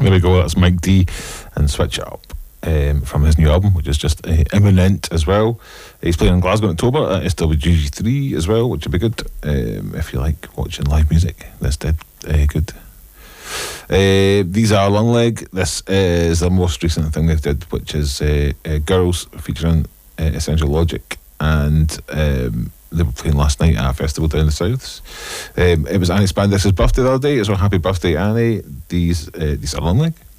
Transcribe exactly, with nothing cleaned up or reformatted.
There we go, that's Mike D and Switch It Up. Um, from his new album, which is just uh, imminent as well. He's playing in Glasgow in October at S W G three as well, which would be good um, if you like watching live music. That's dead uh, good. Uh, these are Lungleg. This is the most recent thing they did, which is uh, uh, Girls featuring uh, Essential Logic, and um, they were playing last night at a festival down the south. Um, it was Annie Spandex's birthday the other day, so happy birthday, Annie. These uh, these are Lungleg.